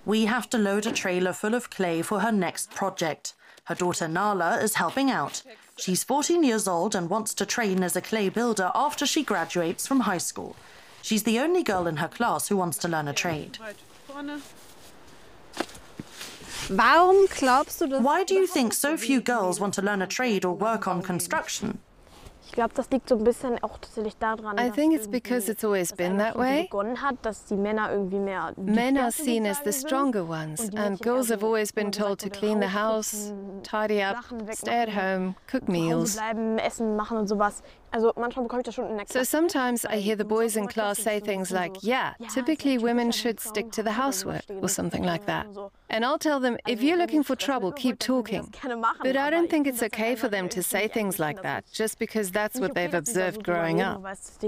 We have to load a trailer full of clay for her next project. Her daughter Nala is helping out. She's 14 years old and wants to train as a clay builder after she graduates from high school. She's the only girl in her class who wants to learn a trade. Why do you think so few girls want to learn a trade or work on construction? I think it's because it's always been that way. Men are seen as the stronger ones, and girls have always been told to clean the house, tidy up, stay at home, cook meals. So sometimes I hear the boys in class say things like, yeah, typically women should stick to the housework, or something like that. And I'll tell them, if you're looking for trouble, keep talking. But I don't think it's okay for them to say things like that, just because that's what they've observed growing up.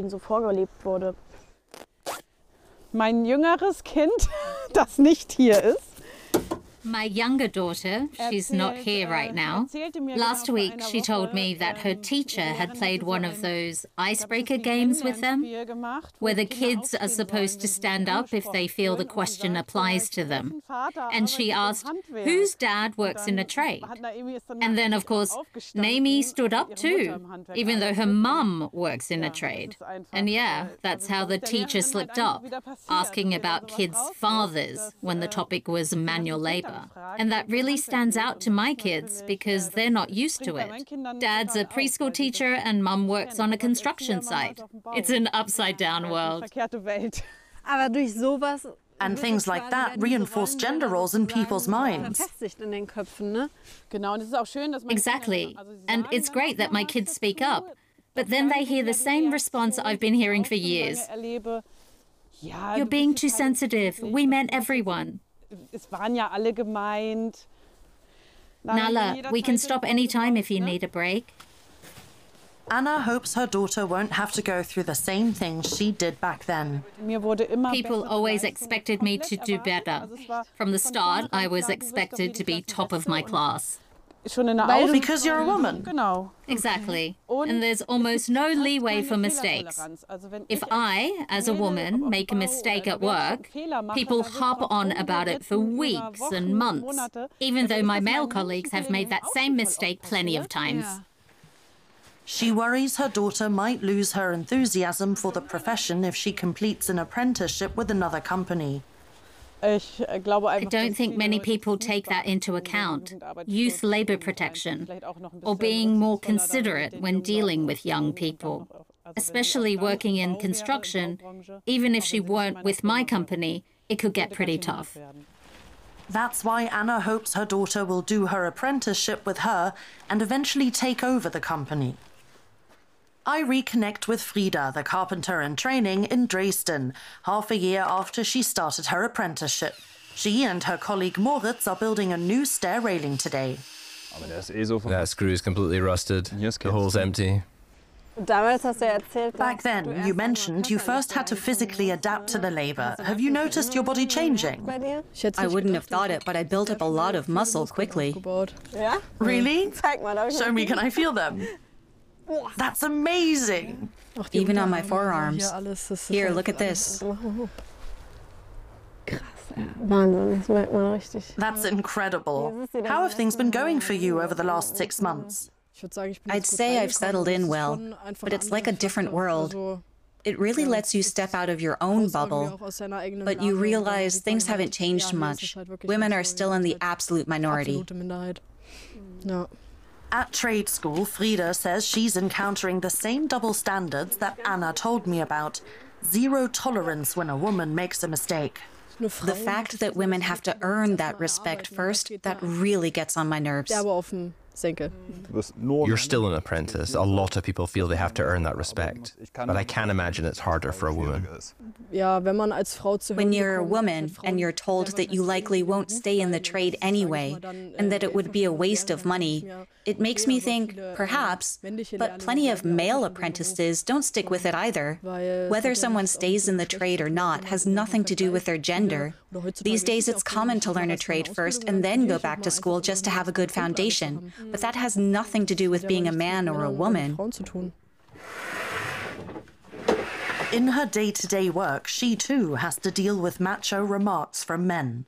Mein jüngeres Kind, das nicht hier ist. My younger daughter, she's not here right now. Last week, she told me that her teacher had played one of those icebreaker games with them, where the kids are supposed to stand up if they feel the question applies to them. And she asked, whose dad works in a trade? And then, of course, Naomi stood up too, even though her mum works in a trade. And yeah, that's how the teacher slipped up, asking about kids' fathers when the topic was manual labor. And that really stands out to my kids because they're not used to it. Dad's a preschool teacher and mum works on a construction site. It's an upside-down world. And things like that reinforce gender roles in people's minds. Exactly. And it's great that my kids speak up. But then they hear the same response I've been hearing for years. You're being too sensitive. We meant everyone. Nala, we can stop any time if you need a break. Anna hopes her daughter won't have to go through the same things she did back then. People always expected me to do better. From the start, I was expected to be top of my class. Because you're a woman. Exactly. And there's almost no leeway for mistakes. If I, as a woman, make a mistake at work, people harp on about it for weeks and months, even though my male colleagues have made that same mistake plenty of times. She worries her daughter might lose her enthusiasm for the profession if she completes an apprenticeship with another company. I don't think many people take that into account. Youth labour protection, or being more considerate when dealing with young people. Especially working in construction, even if she weren't with my company, it could get pretty tough. That's why Anna hopes her daughter will do her apprenticeship with her and eventually take over the company. I reconnect with Frida, the carpenter in training in Dresden, half a year after she started her apprenticeship. She and her colleague Moritz are building a new stair railing today. That screw is completely rusted. The hole's empty. Back then, you mentioned you first had to physically adapt to the labor. Have you noticed your body changing? I wouldn't have thought it, but I built up a lot of muscle quickly. Really? Show me, can I feel them? That's amazing! Even on my forearms. Here, look at this. That's incredible. How have things been going for you over the last 6 months? I'd say I've settled in well, but it's like a different world. It really lets you step out of your own bubble, but you realize things haven't changed much. Women are still in the absolute minority. At trade school, Frida says she's encountering the same double standards that Anna told me about. Zero tolerance when a woman makes a mistake. The fact that women have to earn that respect first, that really gets on my nerves. You're still an apprentice. A lot of people feel they have to earn that respect. But I can imagine it's harder for a woman. When you're a woman and you're told that you likely won't stay in the trade anyway, and that it would be a waste of money, it makes me think, perhaps, but plenty of male apprentices don't stick with it either. Whether someone stays in the trade or not has nothing to do with their gender. These days it's common to learn a trade first and then go back to school just to have a good foundation. But that has nothing to do with being a man or a woman. In her day-to-day work, she too has to deal with macho remarks from men.